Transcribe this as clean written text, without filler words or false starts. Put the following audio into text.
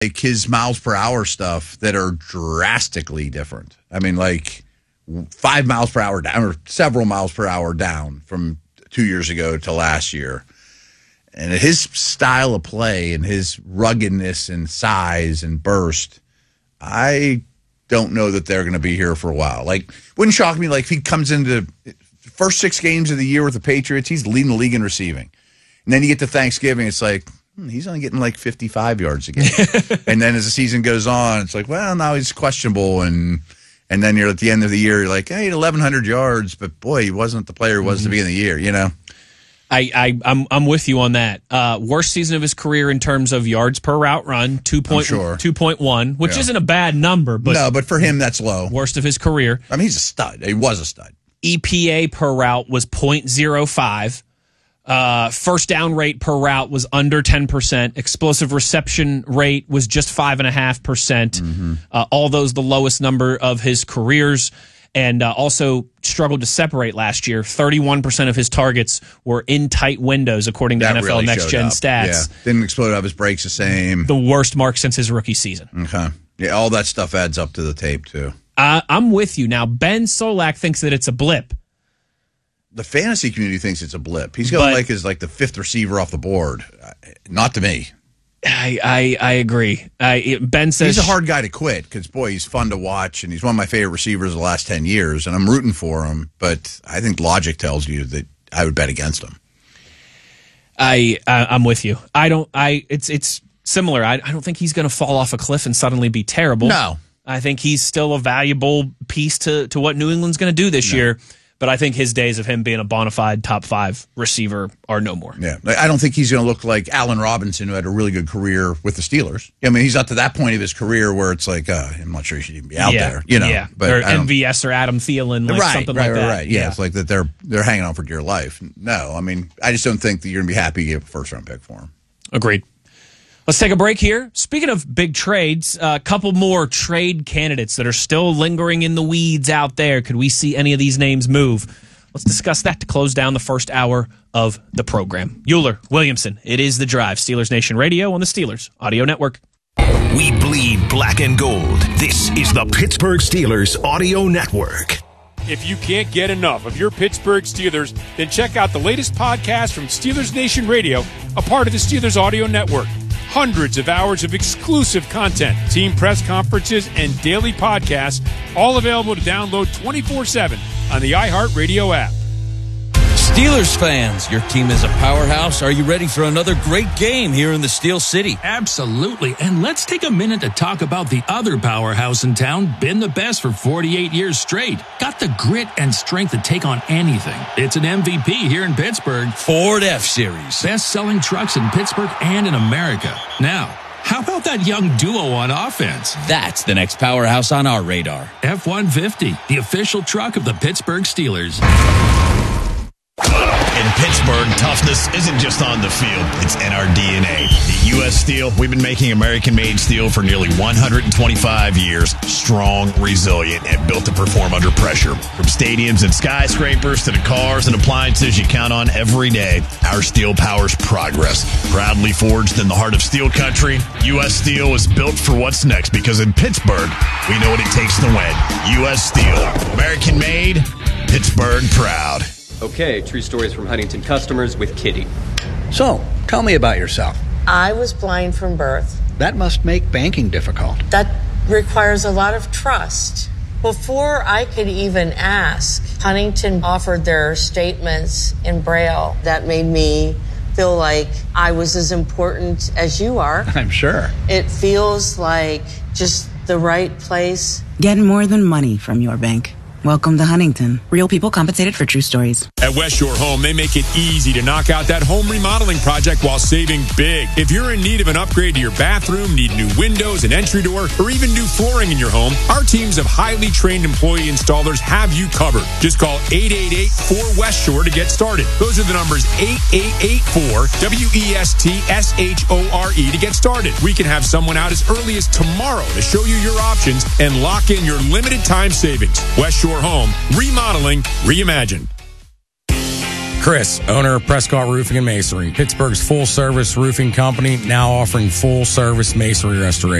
like his miles per hour stuff that are drastically different. I mean, like 5 miles per hour down or several miles per hour down from 2 years ago to last year. And his style of play and his ruggedness and size and burst, I don't know that they're going to be here for a while. Like, wouldn't shock me, like, if he comes into the first 6 games of the year with the Patriots, he's leading the league in receiving. And then you get to Thanksgiving, it's like, he's only getting like 55 yards a game. And then as the season goes on, it's like, well, now he's questionable. And then you're at the end of the year, you're like, hey, he had 1,100 yards, but boy, he wasn't the player he was at the beginning of the year, you know? I'm with you on that. Worst season of his career in terms of yards per route run, 2.1, which isn't a bad number. But no, but for him, that's low. Worst of his career. I mean, he's a stud. He was a stud. EPA per route was 0.05. First down rate per route was under 10%. Explosive reception rate was just 5.5%. All those the lowest number of his careers. And also struggled to separate last year. 31% of his targets were in tight windows, according to NFL really Next Gen stats. Yeah. Didn't explode out of his breaks the same. The worst mark since his rookie season. Okay. Yeah, all that stuff adds up to the tape, too. I'm with you. Now, Ben Solak thinks that it's a blip. The fantasy community thinks it's a blip. He's going as the fifth receiver off the board. Not to me. I agree. Ben says he's a hard guy to quit because, boy, he's fun to watch, and he's one of my favorite receivers of the last 10 years, and I'm rooting for him, but I think logic tells you that I would bet against him. I'm with you. It's similar. I don't think he's going to fall off a cliff and suddenly be terrible. No. I think he's still a valuable piece to what New England's going to do this year. But I think his days of him being a bona fide top 5 receiver are no more. Yeah, I don't think he's going to look like Allen Robinson, who had a really good career with the Steelers. I mean, he's not to that point of his career where it's like, I'm not sure he should even be out there. You know, yeah. But or MVS or Adam Thielen, something like that. Right. Yeah, it's like that they're hanging on for dear life. No, I mean, I just don't think that you're going to be happy to give a first-round pick for him. Agreed. Let's take a break here. Speaking of big trades, a couple more trade candidates that are still lingering in the weeds out there. Could we see any of these names move? Let's discuss that to close down the first hour of the program. Euler, Williamson, it is The Drive. Steelers Nation Radio on the Steelers Audio Network. We bleed black and gold. This is the Pittsburgh Steelers Audio Network. If you can't get enough of your Pittsburgh Steelers, then check out the latest podcast from Steelers Nation Radio, a part of the Steelers Audio Network. Hundreds of hours of exclusive content, team press conferences, and daily podcasts, all available to download 24/7 on the iHeartRadio app. Steelers fans, your team is a powerhouse. Are you ready for another great game here in the Steel City? Absolutely. And let's take a minute to talk about the other powerhouse in town, been the best for 48 years straight. Got the grit and strength to take on anything. It's an MVP here in Pittsburgh. Ford F-Series. Best-selling trucks in Pittsburgh and in America. Now, how about that young duo on offense? That's the next powerhouse on our radar. F-150, the official truck of the Pittsburgh Steelers. In Pittsburgh, toughness isn't just on the field, it's in our DNA. At U.S. Steel, we've been making American-made steel for nearly 125 years. Strong, resilient, and built to perform under pressure. From stadiums and skyscrapers to the cars and appliances you count on every day, our steel powers progress. Proudly forged in the heart of steel country, U.S. Steel is built for what's next because in Pittsburgh, we know what it takes to win. U.S. Steel, American-made, Pittsburgh proud. Okay, true stories from Huntington customers with Kitty. So, tell me about yourself. I was blind from birth. That must make banking difficult. That requires a lot of trust. Before I could even ask, Huntington offered their statements in Braille. That made me feel like I was as important as you are. I'm sure. It feels like just the right place. Get more than money from your bank. Welcome to Huntington. Real people compensated for true stories. At West Shore Home, they make it easy to knock out that home remodeling project while saving big. If you're in need of an upgrade to your bathroom, need new windows, an entry door, or even new flooring in your home, our teams of highly trained employee installers have you covered. Just call 888-4West Shore to get started. Those are the numbers 8884-WESTSHORE to get started. We can have someone out as early as tomorrow to show you your options and lock in your limited time savings. West Shore Home, remodeling, reimagined. Chris, owner of Prescott Roofing and Masonry, Pittsburgh's full-service roofing company, now offering full-service masonry restoration.